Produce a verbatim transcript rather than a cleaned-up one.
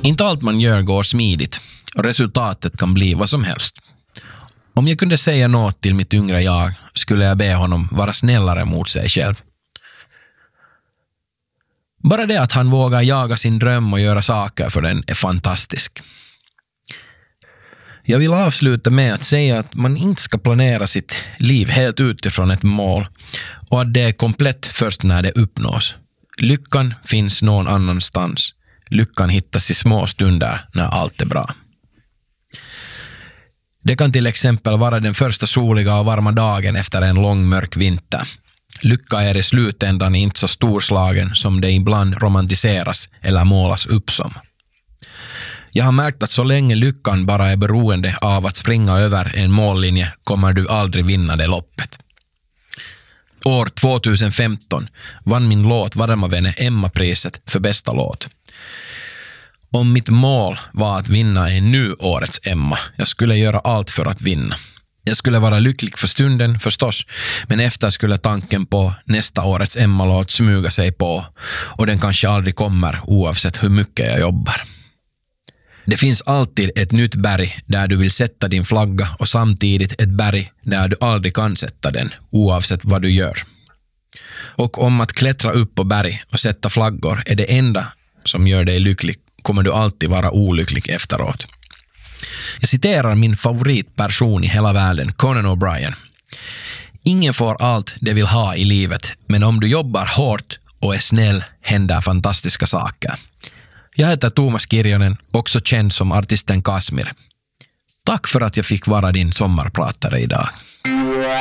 Inte allt man gör går smidigt och resultatet kan bli vad som helst. Om jag kunde säga något till mitt yngre jag skulle jag be honom vara snällare mot sig själv. Bara det att han vågar jaga sin dröm och göra saker för den är fantastisk. Jag vill avsluta med att säga att man inte ska planera sitt liv helt utifrån ett mål och att det är komplett först när det uppnås. Lyckan finns någon annanstans. Lyckan hittas i små stunder när allt är bra. Det kan till exempel vara den första soliga och varma dagen efter en lång mörk vinter. Lycka är i slutändan inte så storslagen som det ibland romantiseras eller målas upp som. Jag har märkt att så länge lyckan bara är beroende av att springa över en mållinje kommer du aldrig vinna det loppet. År tjugohundrafemton vann min låt Varma vänner Emma-priset för bästa låt. Om mitt mål var att vinna en nu årets Emma, jag skulle göra allt för att vinna. Jag skulle vara lycklig för stunden förstås, men efter skulle tanken på nästa årets Emma-låt smyga sig på och den kanske aldrig kommer oavsett hur mycket jag jobbar. Det finns alltid ett nytt berg där du vill sätta din flagga och samtidigt ett berg där du aldrig kan sätta den oavsett vad du gör. Och om att klättra upp på berg och sätta flaggor är det enda som gör dig lycklig kommer du alltid vara olycklig efteråt. Jag citerar min favoritperson i hela världen, Conan O'Brien. Ingen får allt de vill ha i livet, men om du jobbar hårt och är snäll händer fantastiska saker. Jag heter Thomas Kirjonen, också känd som artisten Kasmir. Tack för att jag fick vara din sommarpratare idag.